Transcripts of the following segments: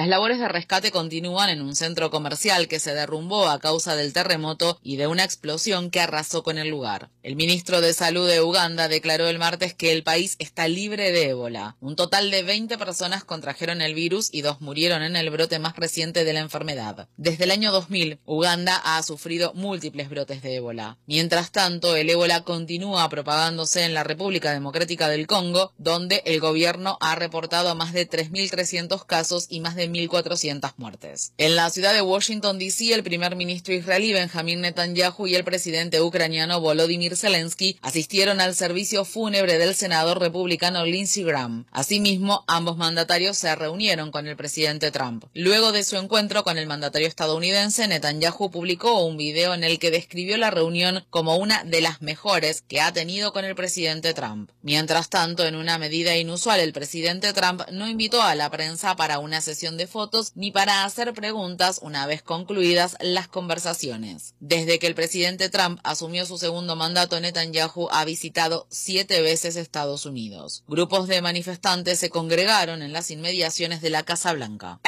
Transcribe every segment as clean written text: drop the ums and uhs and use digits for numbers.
Las labores de rescate continúan en un centro comercial que se derrumbó a causa del terremoto y de una explosión que arrasó con el lugar. El ministro de Salud de Uganda declaró el martes que el país está libre de ébola. Un total de 20 personas contrajeron el virus y 2 murieron en el brote más reciente de la enfermedad. Desde el año 2000, Uganda ha sufrido múltiples brotes de ébola. Mientras tanto, el ébola continúa propagándose en la República Democrática del Congo, donde el gobierno ha reportado más de 3.300 casos y más de 1.400 muertes. En la ciudad de Washington, D.C., el primer ministro israelí Benjamin Netanyahu y el presidente ucraniano Volodymyr Zelensky asistieron al servicio fúnebre del senador republicano Lindsey Graham. Asimismo, ambos mandatarios se reunieron con el presidente Trump. Luego de su encuentro con el mandatario estadounidense, Netanyahu publicó un video en el que describió la reunión como una de las mejores que ha tenido con el presidente Trump. Mientras tanto, en una medida inusual, el presidente Trump no invitó a la prensa para una sesión de fotos ni para hacer preguntas una vez concluidas las conversaciones. Desde que el presidente Trump asumió su segundo mandato, Netanyahu ha visitado 7 veces Estados Unidos. Grupos de manifestantes se congregaron en las inmediaciones de la Casa Blanca.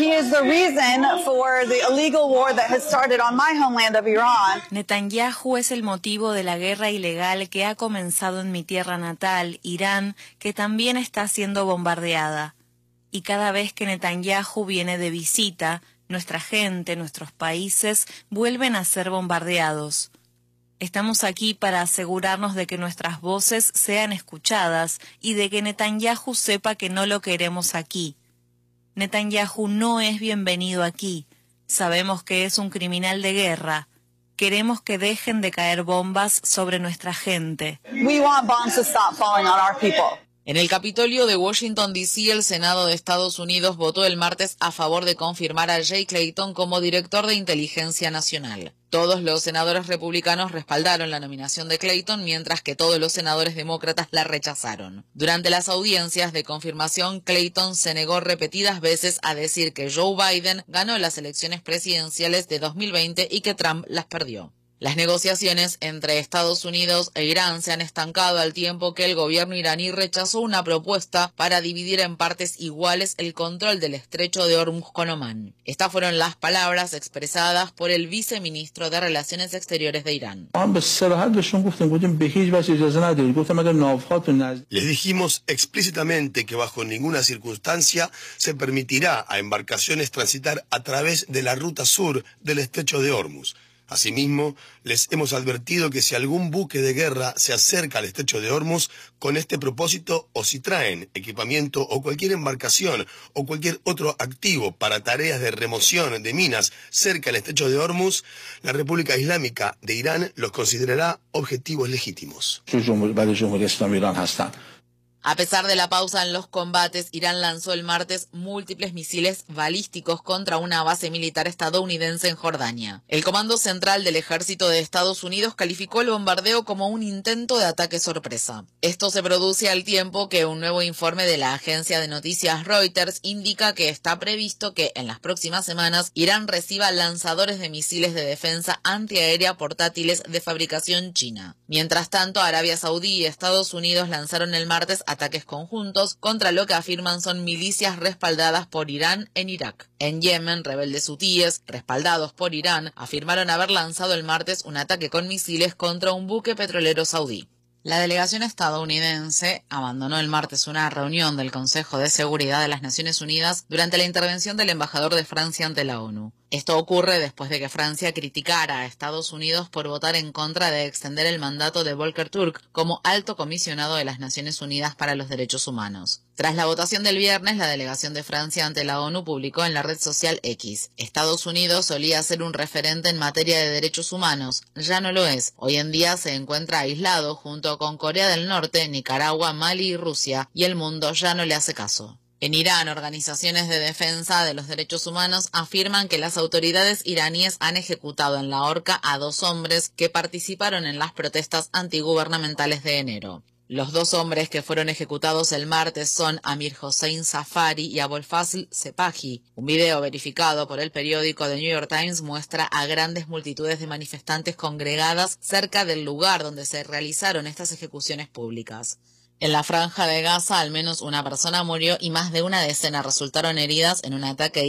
Netanyahu es el motivo de la guerra ilegal que ha comenzado en mi tierra natal, Irán, que también está siendo bombardeada. Y cada vez que Netanyahu viene de visita, nuestra gente, nuestros países, vuelven a ser bombardeados. Estamos aquí para asegurarnos de que nuestras voces sean escuchadas y de que Netanyahu sepa que no lo queremos aquí. Netanyahu no es bienvenido aquí. Sabemos que es un criminal de guerra. Queremos que dejen de caer bombas sobre nuestra gente. En el Capitolio de Washington, D.C., el Senado de Estados Unidos votó el martes a favor de confirmar a Jay Clayton como director de Inteligencia Nacional. Todos los senadores republicanos respaldaron la nominación de Clayton, mientras que todos los senadores demócratas la rechazaron. Durante las audiencias de confirmación, Clayton se negó repetidas veces a decir que Joe Biden ganó las elecciones presidenciales de 2020 y que Trump las perdió. Las negociaciones entre Estados Unidos e Irán se han estancado al tiempo que el gobierno iraní rechazó una propuesta para dividir en partes iguales el control del estrecho de Hormuz con Omán. Estas fueron las palabras expresadas por el viceministro de Relaciones Exteriores de Irán. Les dijimos explícitamente que bajo ninguna circunstancia se permitirá a embarcaciones transitar a través de la ruta sur del estrecho de Hormuz. Asimismo, les hemos advertido que si algún buque de guerra se acerca al estrecho de Hormuz con este propósito o si traen equipamiento o cualquier embarcación o cualquier otro activo para tareas de remoción de minas cerca del estrecho de Hormuz, la República Islámica de Irán los considerará objetivos legítimos. A pesar de la pausa en los combates, Irán lanzó el martes múltiples misiles balísticos contra una base militar estadounidense en Jordania. El Comando Central del Ejército de Estados Unidos calificó el bombardeo como un intento de ataque sorpresa. Esto se produce al tiempo que un nuevo informe de la agencia de noticias Reuters indica que está previsto que en las próximas semanas Irán reciba lanzadores de misiles de defensa antiaérea portátiles de fabricación china. Mientras tanto, Arabia Saudí y Estados Unidos lanzaron el martes ataques conjuntos contra lo que afirman son milicias respaldadas por Irán en Irak. En Yemen, rebeldes hutíes, respaldados por Irán, afirmaron haber lanzado el martes un ataque con misiles contra un buque petrolero saudí. La delegación estadounidense abandonó el martes una reunión del Consejo de Seguridad de las Naciones Unidas durante la intervención del embajador de Francia ante la ONU. Esto ocurre después de que Francia criticara a Estados Unidos por votar en contra de extender el mandato de Volker Turk como alto comisionado de las Naciones Unidas para los Derechos Humanos. Tras la votación del viernes, la delegación de Francia ante la ONU publicó en la red social X: Estados Unidos solía ser un referente en materia de derechos humanos, ya no lo es. Hoy en día se encuentra aislado junto con Corea del Norte, Nicaragua, Mali y Rusia, y el mundo ya no le hace caso. En Irán, organizaciones de defensa de los derechos humanos afirman que las autoridades iraníes han ejecutado en la horca a 2 hombres que participaron en las protestas antigubernamentales de enero. Los 2 hombres que fueron ejecutados el martes son Amir Hossein Safari y Abolfazl Sepahi. Un video verificado por el periódico The New York Times muestra a grandes multitudes de manifestantes congregadas cerca del lugar donde se realizaron estas ejecuciones públicas. En la franja de Gaza, al menos una persona murió y más de una decena resultaron heridas en un ataque